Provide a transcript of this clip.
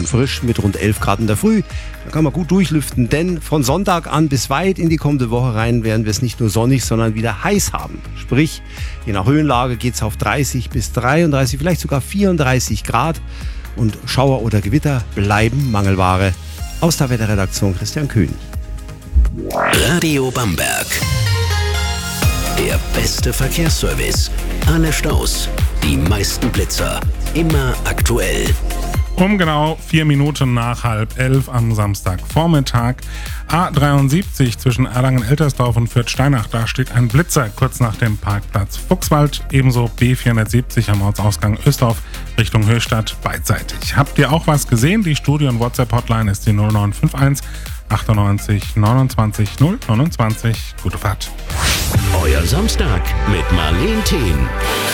schön frisch mit rund 11 Grad in der Früh. Da kann man gut durchlüften, denn von Sonntag an bis weit in die kommende Woche rein werden wir es nicht nur sonnig, sondern wieder heiß haben. Sprich, je nach Höhenlage geht es auf 30 bis 33, vielleicht sogar 34 Grad. Und Schauer oder Gewitter bleiben Mangelware. Aus der Wetterredaktion Christian Köhn. Radio Bamberg. Der beste Verkehrsservice. Alle Staus, die meisten Blitzer. Immer aktuell. Um genau 4 Minuten nach 10:30 am Samstagvormittag. A73 zwischen Erlangen-Eltersdorf und Fürth-Steinach. Da steht ein Blitzer kurz nach dem Parkplatz Fuchswald. Ebenso B470 am Ortsausgang Östorf Richtung Höchstadt beidseitig. Habt ihr auch was gesehen? Die Studio- und WhatsApp-Hotline ist die 0951 98 29 029. Gute Fahrt. Euer Samstag mit Marleen Thien.